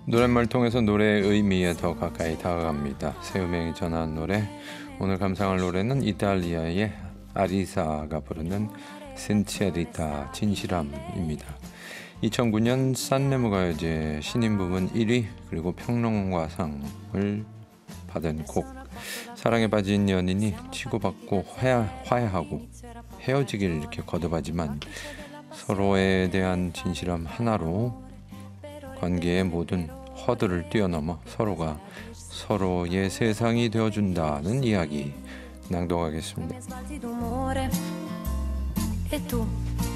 노랫말 통해서 노래의 의미에 더 가까이 다가갑니다. 새음행이 전한 노래. 오늘 감상할 노래는 이탈리아의 아리사가 부르는 신체리타 진실함입니다. 2009년 산레모 가요제 신인 부문 1위 그리고 평론가상을 받은 곡. 사랑에 빠진 연인이 치고받고 화해하고 헤어지길 이렇게 거듭하지만 서로에 대한 진실함 하나로 관계의 모든 허들을 뛰어넘어 서로가 서로의 세상이 되어준다는 이야기 낭독하겠습니다. E tu